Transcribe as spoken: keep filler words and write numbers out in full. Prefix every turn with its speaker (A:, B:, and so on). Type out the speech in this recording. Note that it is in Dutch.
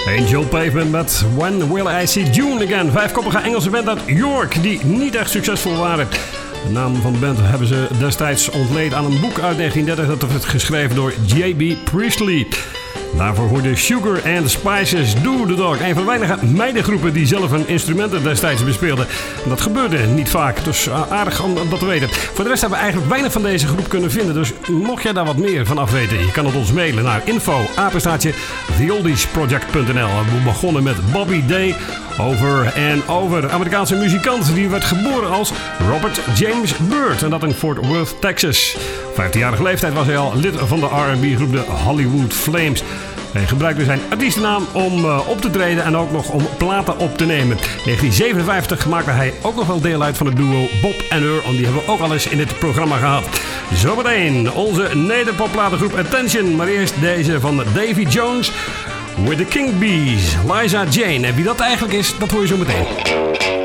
A: Angel Pavement met When Will I See June Again. Vijfkoppige Engelse band uit York die niet echt succesvol waren. De naam van de band hebben ze destijds ontleend aan een boek uit negentien dertig. Dat werd geschreven door J B Priestley. Daarvoor hoorde Sugar and the Spices Do the Dog. Een van de weinige meidengroepen die zelf hun instrumenten destijds bespeelden. En dat gebeurde niet vaak, dus aardig om dat te weten. Voor de rest hebben we eigenlijk weinig van deze groep kunnen vinden. Dus mocht jij daar wat meer van af weten, je kan het ons mailen naar info apenstaartje the oldies project punt n l. We begonnen met Bobby Day. Over en over. Amerikaanse muzikant die werd geboren als Robert James Byrd. En dat in Fort Worth, Texas. vijftienjarige leeftijd was hij al lid van de R en B groep de Hollywood Flames. Hij gebruikte zijn artiestennaam om uh, op te treden en ook nog om platen op te nemen. In negentien zevenenvijftig maakte hij ook nog wel deel uit van het duo Bob en Ur. Die hebben we ook al eens in dit programma gehad. Zometeen onze nederpopplatengroep Attention. Maar eerst deze van Davy Jones with the King Bees, Liza Jane. En wie dat eigenlijk is, dat hoor je zo meteen.